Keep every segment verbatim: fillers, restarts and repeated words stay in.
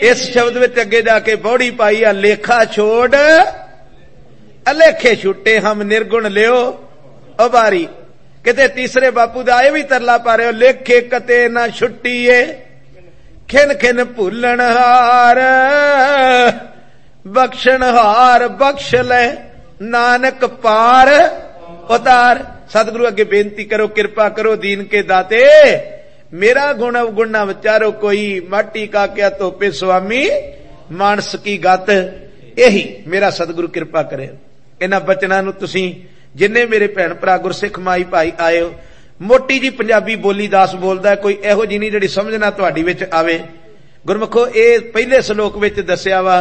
इस शब्द विच अगे जाके बौड़ी पाई आ, लेखा छोड़ अलेखे छुट्टे हम निर्गुण लियो उबारी। किते तीसरे बापू दा ये भी तरला पा रहे हो, लेखे कते ना छुट्टीए खिन खिन भूलन हार बख्शण हार बख्श ले नानक पार उतार। सतगुरु अगे बेनती करो, कृपा करो दीन के दाते, मेरा गुण अवगुण ना विचारो कोई, माटी का क्या तोपे स्वामी मानस की गत। यही मेरा सतगुरु कृपा करे। इन्हां बचनां नूं तुसीं जिन्ने मेरे भैन भरा गुरसिख माई भाई आए हो, मोटी जी पंजाबी बोली दास बोलदा है, कोई इहो जी नहीं जिहड़ी समझना तुहाडी विच आवे। गुरमुखो ये पहले श्लोक विच दस्सिया वा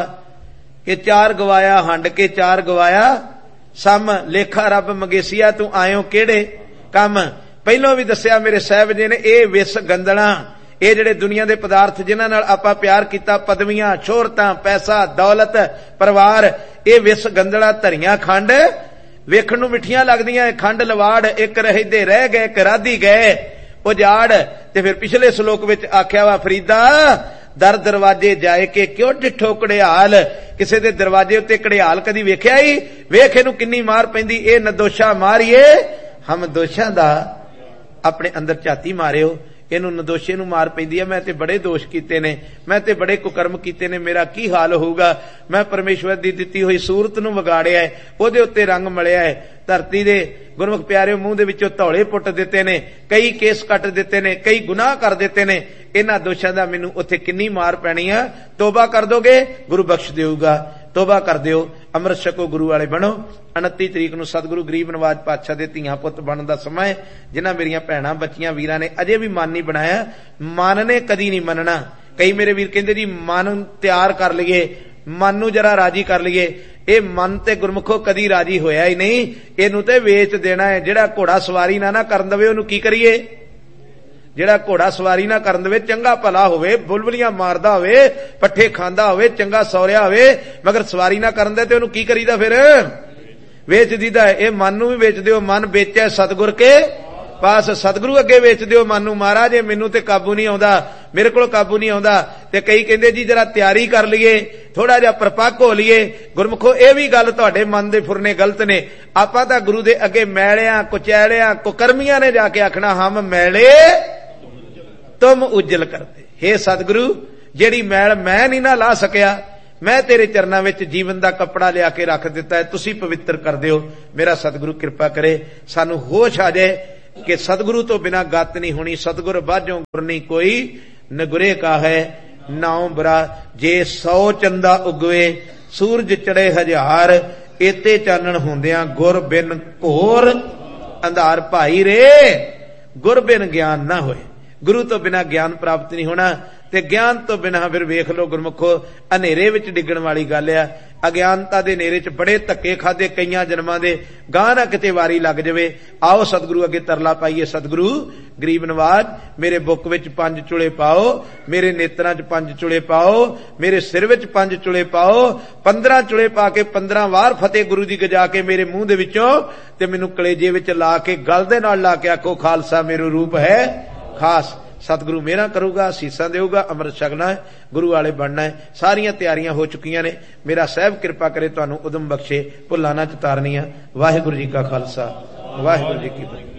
कि चार गवाया हंड के चार गवाया सम, लेखा रब मंगेसिया तू आयो केड़े कम। पहलों भी दस्सिया मेरे साहब जी ने, ये विस गंदला, ये जिहड़े दुनिया दे पदार्थ जिन्हां नाल आपां प्यार कीता, पदवियां शोहरतां पैसा दौलत परिवार, ये विस गंदला धरियां खंड वेखण नूं मिठियां लगदियां, खंड लवाड़ एक रहदे रह गए एक राधी गए उजाड़। ते फिर पिछले श्लोक विच आख्या वा फरीदा दर दरवाजे जाए के क्यों डिठो कड़ियाल, किसी दे दरवाजे उत्ते कड़ियाल कदी वेख्या ही, वेख इहनूं किन्नी मार पैंदी, ए नदोशा मारिए हम दोषां दा अपने अंदर झाती मारियो, इनू नदोशे नू मार पैंदी है। मैं ते बड़े दोष कीते ने, मैं ते बड़े कुकर्म कीते ने, मेरा की हाल होगा। मैं परमेश्वर दी दित्ती हुई सूरत नू विगाड़िया है, ओदे उत्ते रंग मलिया है, धरती दे गुरमुख प्यारे मूंह दे विचों धौले पुट दिते ने, कई केस कट दिते ने, कई गुनाह कर दिते ने, इन्हां दोषां दा मैनू उत्थे किन्नी मार पैनी है। तोबा कर दोगे गुरु बख्श देऊगा, तोबा कर दिओ, अमृत छको, गुरु वाले बनो। उनतीस तरीक नूं सतगुरु गरीब नवाज पातशाह दे धीआं पुत्त बनन दा समां है। जिन्हां मेरियां भैणां बच्चियां वीरां ने अजे भी मन नहीं बनाया, मन ने कदी नहीं मनना। कई मेरे वीर कहंदे जी मन तैयार कर लईए, मन नूं जरा राजी कर लईए, ये मन ते गुरमुखो कदी राजी होया ही नहीं, इहनूं ते वेच देना है। जिहड़ा घोड़ा सवारी ना ना करन दवे ओनूं की करिए, जिहड़ा घोड़ा सवारी ना करन दवे, चंगा भला होवे, बुलबुलियां मारदा होवे, पट्ठे खांदा होवे, चंगा सौरिया होवे, मगर सवारी ना करन दे ते ओनूं की करीदा, फिर वेच दीदा है। ये मन नूं भी वेच दिओ, मन बेचे सतगुर के पास, सतगुरु अगे वेच दिओ मन नूं, महाराज मैनू ते काबू नहीं आउंदा, मेरे कोल काबू नहीं आउंदा। ते कई कहंदे जी जरा तैयारी कर लईए, थोड़ा जिहा परपक्क हो लईए। गुरमुखो ये भी गल तुहाडे मन दे फुरने गलत ने। आपां तां गुरु दे अगे मैलियां कुचैलियां कुकर्मियां ने जाके आखना हम मैले तुम उज्जल करते। हे सतगुरु जेड़ी मैल मैं नहीं ना ला सकिया, मैं तेरे चरनां विच जीवन दा कपड़ा लिया के रख दिता है, तुसी पवित्र कर दिओ। मेरा सतगुरु कृपा करे, सानू होश आ जाए कि सतगुरु तो बिना गत नहीं होनी। सतगुर बाझों गुर नहीं कोई, नगुरे का है नाउ बुरा। जे सौ चंदा उगवे सूरज चढ़े हजार, एते चानण होंदियां गुर बिन घोर अंधार। भाई रे गुर बिन ज्ञान ना होए, गुरु तो बिना ज्ञान प्राप्त नहीं होना, ते ज्ञान तो बिना फिर वेख लो गुरमुखो हनेरे विच डिगण वाली गल आ। अज्ञानता दे नेरे च बड़े धक्के खादे कईयां जन्मां दे, गां ना किते वारी लग जावे। आओ सतगुरु अगे तरला पाईए, सतगुरु गरीब नवाज मेरे बुक विच पंज चुले पाओ, मेरे नेत्रां च पंज चुले पाओ, मेरे सिर विच पंज चुले पाओ, पंद्रह चुले पा के पंद्रह वार फतेह गुरु दी गजा के मेरे मूंह दे विचों ते मैनू कलेजे विच ला के गल दे नाल ला के आखो खालसा मेरो रूप है खास। सतगुरु मेरा करूगा, सीसा देऊगा, अमृत छकना है, गुरु वाले बनना है। सारियां तैयारियां हो चुकियां ने। मेरा साहब कृपा करे तुहानू उदम बख्शे, भुल्लां ना च तारनियां। वाहिगुरू जी का खालसा, वाहिगुरू जी की फतेह।